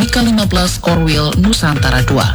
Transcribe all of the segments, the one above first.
di K15 Korwil, Nusantara II.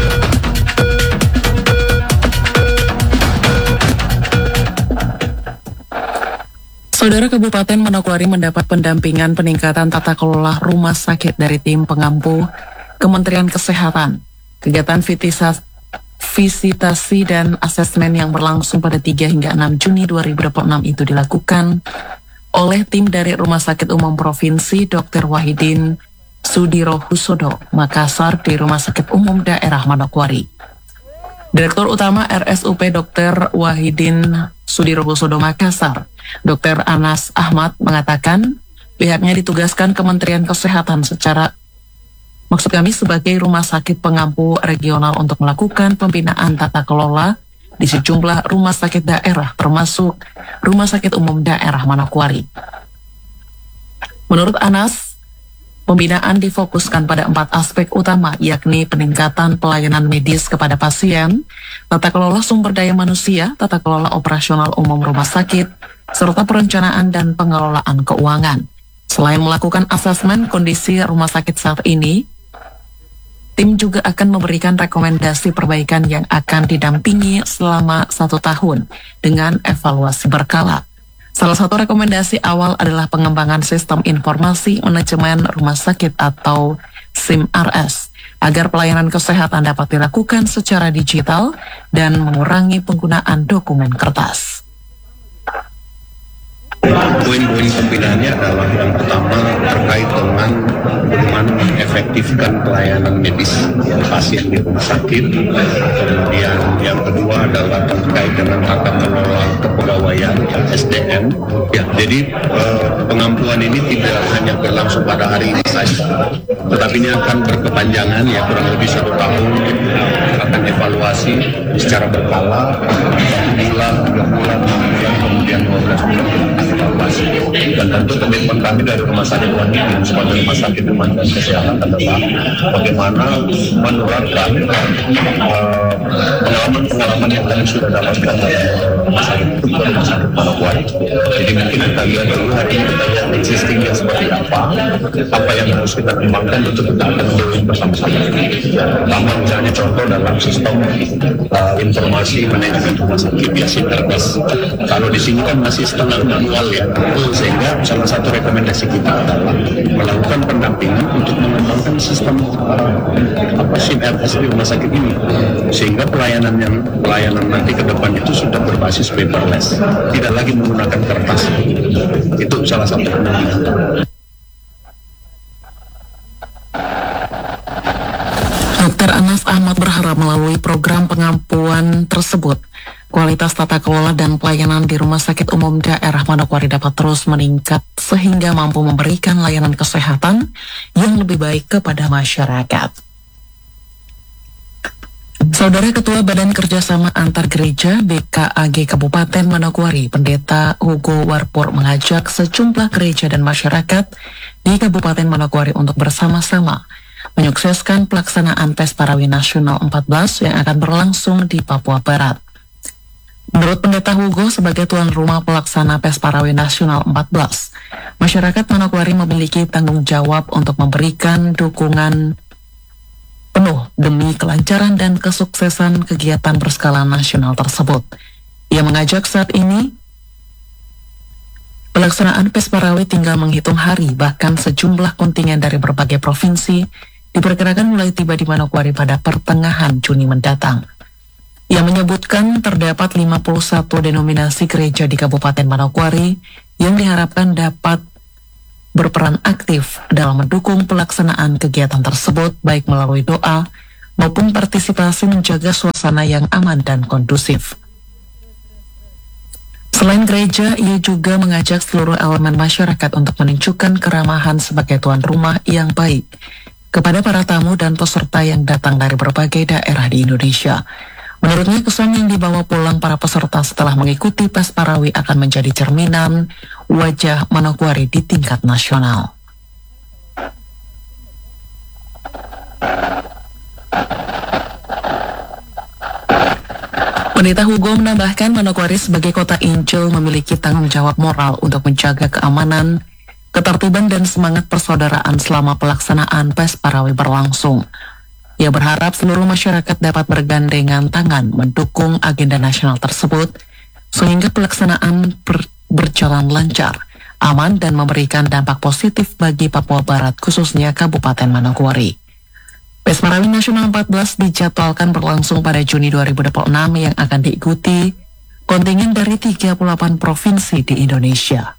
Saudara, Kabupaten Manokwari mendapat pendampingan peningkatan tata kelola rumah sakit dari tim pengampu Kementerian Kesehatan. Kegiatan visitasi dan asesmen yang berlangsung pada 3 hingga 6 Juni 2026 itu dilakukan oleh tim dari Rumah Sakit Umum Provinsi Dr. Wahidin Sudirohusodo, Makassar di Rumah Sakit Umum Daerah Manokwari. Direktur Utama RSUP Dr. Wahidin Sudirohusodo Makassar, Dr. Anas Ahmad mengatakan pihaknya ditugaskan Kementerian Kesehatan sebagai rumah sakit pengampu regional untuk melakukan pembinaan tata kelola di sejumlah rumah sakit daerah termasuk Rumah Sakit Umum Daerah Manokwari. Menurut Anas, pembinaan difokuskan pada 4 aspek utama, yakni peningkatan pelayanan medis kepada pasien, tata kelola sumber daya manusia, tata kelola operasional umum rumah sakit, serta perencanaan dan pengelolaan keuangan. Selain melakukan asesmen kondisi rumah sakit saat ini, tim juga akan memberikan rekomendasi perbaikan yang akan didampingi selama 1 tahun dengan evaluasi berkala. Salah satu rekomendasi awal adalah pengembangan sistem informasi manajemen rumah sakit atau SIM-RS agar pelayanan kesehatan dapat dilakukan secara digital dan mengurangi penggunaan dokumen kertas. Poin-poin pembinaannya adalah yang pertama terkait dengan bagaimana mengefektifkan pelayanan medis pasien di rumah sakit. Kemudian yang kedua adalah terkait dengan tata kelola kepegawaian SDM. Ya, jadi pengampuan ini tidak hanya berlangsung pada hari ini saja, tetapi ini akan berkepanjangan, ya kurang lebih 1 tahun. Akan evaluasi secara berkala, 1 bulan, 3 bulan, 6 bulan, kemudian 12 bulan. Dan tentu komitmen kami dari Rumah Sakit Wahidin sebagai Rumah Sakit Kementerian Kesehatan adalah bagaimana menularkan pengalaman yang kami sudah dapatkan dari Rumah Sakit itu ke Rumah Sakit Manokwari. Jadi mungkin kita lihat dulu hari ini, kita lihat existingnya seperti apa yang harus kita kembangkan, itu kita akan melakukan bersama-sama. Pertama misalnya contoh dalam sistem informasi manajemen rumah sakit, ya SIM-RS. Kalau di sini kan masih setengah manual, ya, sehingga salah satu rekomendasi kita adalah melakukan pendampingan untuk mengembangkan sistem SIM-RS di rumah sakit ini, sehingga pelayanan nanti ke depan itu sudah berbasis paperless, tidak lagi menggunakan kertas. Itu salah satu pendampingan. Dr. Anas Ahmad berharap melalui program pengampuan tersebut, kualitas tata kelola dan pelayanan di Rumah Sakit Umum Daerah Manokwari dapat terus meningkat sehingga mampu memberikan layanan kesehatan yang lebih baik kepada masyarakat. Saudara, Ketua Badan Kerjasama Antar Gereja BKAG Kabupaten Manokwari, Pendeta Hugo Warpur mengajak sejumlah gereja dan masyarakat di Kabupaten Manokwari untuk bersama-sama menyukseskan pelaksanaan Pes Parawi Nasional 14 yang akan berlangsung di Papua Barat. Menurut Pendeta Hugo, sebagai tuan rumah pelaksana Pes Parawi Nasional 14, masyarakat Manokwari memiliki tanggung jawab untuk memberikan dukungan penuh demi kelancaran dan kesuksesan kegiatan berskala nasional tersebut. Ia mengajak saat ini pelaksanaan Pes Parawi tinggal menghitung hari, bahkan sejumlah kontingen dari berbagai provinsi diperkirakan mulai tiba di Manokwari pada pertengahan Juni mendatang. Ia menyebutkan terdapat 51 denominasi gereja di Kabupaten Manokwari yang diharapkan dapat berperan aktif dalam mendukung pelaksanaan kegiatan tersebut, baik melalui doa maupun partisipasi menjaga suasana yang aman dan kondusif. Selain gereja, ia juga mengajak seluruh elemen masyarakat untuk menunjukkan keramahan sebagai tuan rumah yang baik kepada para tamu dan peserta yang datang dari berbagai daerah di Indonesia. Menurutnya, kesan yang dibawa pulang para peserta setelah mengikuti Pes Parawi akan menjadi cerminan wajah Manokwari di tingkat nasional. Pendeta Hugo menambahkan Manokwari sebagai kota Injil memiliki tanggung jawab moral untuk menjaga keamanan, ketertiban dan semangat persaudaraan selama pelaksanaan PES Parawi berlangsung. Ia berharap seluruh masyarakat dapat bergandengan tangan mendukung agenda nasional tersebut sehingga pelaksanaan berjalan lancar, aman dan memberikan dampak positif bagi Papua Barat khususnya Kabupaten Manokwari. PES Parawi Nasional 14 dijadwalkan berlangsung pada Juni 2026 yang akan diikuti kontingen dari 38 provinsi di Indonesia.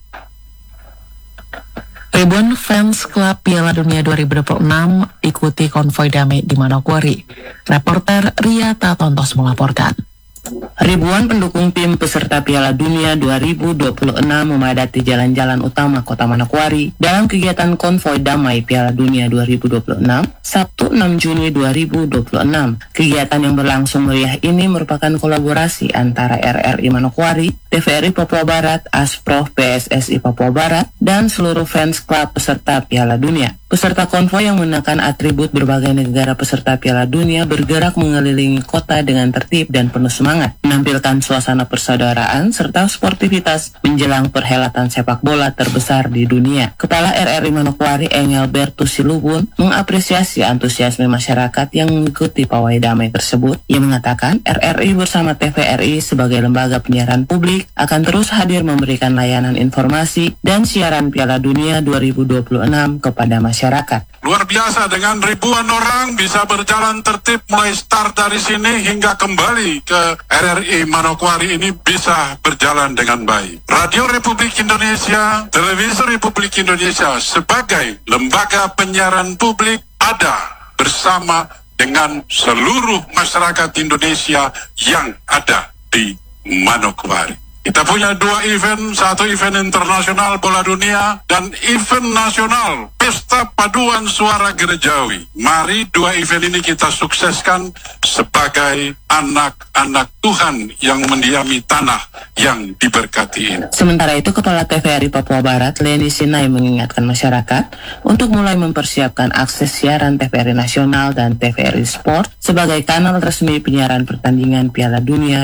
Ribuan fans klub Piala Dunia 2026 ikuti konvoi damai di Manokwari. Reporter Ria Tatontos melaporkan. Ribuan pendukung tim peserta Piala Dunia 2026 memadati jalan-jalan utama kota Manokwari dalam kegiatan konvoi damai Piala Dunia 2026 Sabtu 6 Juni 2026. Kegiatan yang berlangsung meriah ini merupakan kolaborasi antara RRI Manokwari, TVRI Papua Barat, Asprof PSSI Papua Barat, dan seluruh fans klub peserta Piala Dunia. Peserta konvoi yang menggunakan atribut berbagai negara peserta Piala Dunia bergerak mengelilingi kota dengan tertib dan penuh semangat, menampilkan suasana persaudaraan serta sportivitas menjelang perhelatan sepak bola terbesar di dunia. Kepala RRI Manokwari Engelbertus Silubun mengapresiasi antusiasme masyarakat yang mengikuti pawai damai tersebut. Ia mengatakan RRI bersama TVRI sebagai lembaga penyiaran publik akan terus hadir memberikan layanan informasi dan siaran Piala Dunia 2026 kepada masyarakat. Luar biasa, dengan ribuan orang bisa berjalan tertib mulai start dari sini hingga kembali ke RRI Manokwari ini bisa berjalan dengan baik. Radio Republik Indonesia, Televisi Republik Indonesia sebagai lembaga penyiaran publik ada bersama dengan seluruh masyarakat Indonesia yang ada di Manokwari. Kita punya 2 event, satu event internasional bola dunia dan event nasional Pesta Paduan Suara Gerejawi. Mari 2 event ini kita sukseskan sebagai anak-anak Tuhan yang mendiami tanah yang diberkati ini. Sementara itu, Kepala TVRI Papua Barat, Leni Sinai, mengingatkan masyarakat untuk mulai mempersiapkan akses siaran TVRI Nasional dan TVRI Sport sebagai kanal resmi penyiaran pertandingan Piala Dunia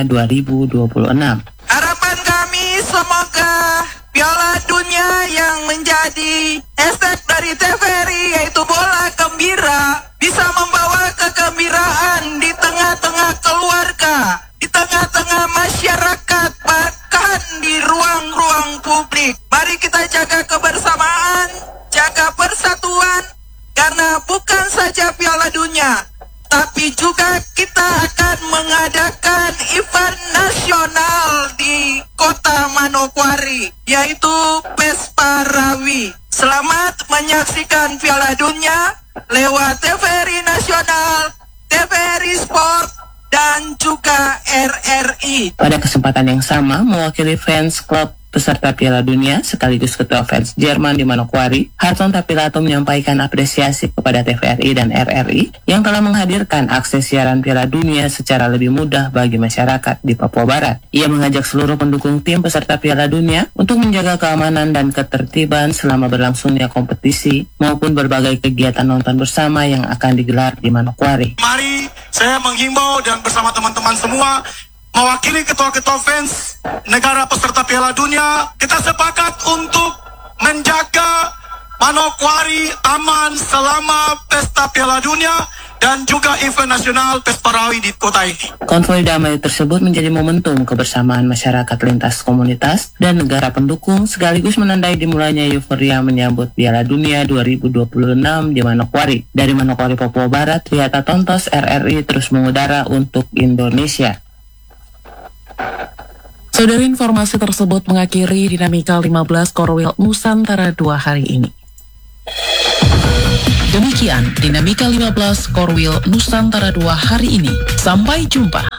2026. Harapan kami semoga Piala Dunia yang menjadi hashtag dari TVRI yaitu bola gembira bisa membawa kegembiraan di tengah-tengah keluarga, di tengah-tengah masyarakat, bahkan di ruang-ruang publik. Mari kita jaga kebersamaan, jaga persatuan, karena bukan saja Piala Dunia, tapi juga kita akan mengadakan event nasional di kota Manokwari, yaitu PES Parawi. Selamat menyaksikan Piala Dunia lewat TVRI Nasional, TVRI Sport, dan juga RRI. Pada kesempatan yang sama, mewakili fans klub peserta Piala Dunia sekaligus Ketua Fans Jerman di Manokwari, Harton Tapilato menyampaikan apresiasi kepada TVRI dan RRI yang telah menghadirkan akses siaran Piala Dunia secara lebih mudah bagi masyarakat di Papua Barat. Ia mengajak seluruh pendukung tim peserta Piala Dunia untuk menjaga keamanan dan ketertiban selama berlangsungnya kompetisi maupun berbagai kegiatan nonton bersama yang akan digelar di Manokwari. Mari saya menghimbau dan bersama teman-teman semua mewakili ketua-ketua fans negara peserta Piala Dunia, kita sepakat untuk menjaga Manokwari aman selama pesta Piala Dunia dan juga event nasional PES Parawi di kota ini. Konvoi damai tersebut menjadi momentum kebersamaan masyarakat lintas komunitas dan negara pendukung sekaligus menandai dimulainya euforia menyambut Piala Dunia 2026 di Manokwari. Dari Manokwari, Papua Barat, Ria Tatontos, RRI terus mengudara untuk Indonesia. Saudara, informasi tersebut mengakhiri Dinamika 15 Korwil Nusantara 2 hari ini. Demikian Dinamika 15 Korwil Nusantara 2 hari ini. Sampai jumpa.